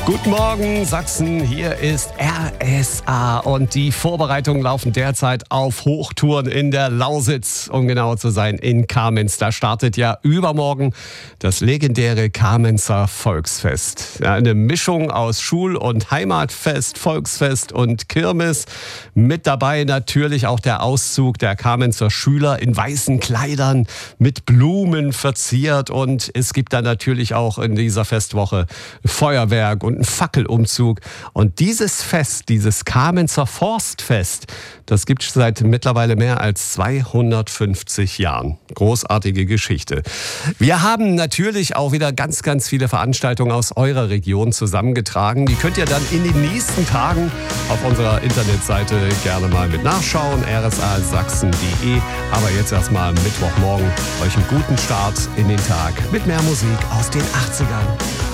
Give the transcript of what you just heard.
Guten Morgen, Sachsen. Hier ist RSA und die Vorbereitungen laufen derzeit auf Hochtouren in der Lausitz, um genauer zu sein, in Kamenz. Da startet ja übermorgen das legendäre Kamenzer Volksfest. Ja, eine Mischung aus Schul- und Heimatfest, Volksfest und Kirmes. Mit dabei natürlich auch der Auszug der Kamenzer Schüler in weißen Kleidern mit Blumen verziert. Und es gibt dann natürlich auch in dieser Festwoche Feuerwerk und einen Fackelumzug. Und dieses Fest, dieses Kamenzer Forstfest, das gibt es seit mittlerweile mehr als 250 Jahren. Großartige Geschichte. Wir haben natürlich auch wieder ganz, ganz viele Veranstaltungen aus eurer Region zusammengetragen. Die könnt ihr dann in den nächsten Tagen auf unserer Internetseite gerne mal mit nachschauen, rsasachsen.de. Aber jetzt erstmal Mittwochmorgen euch einen guten Start in den Tag mit mehr Musik aus den 80ern.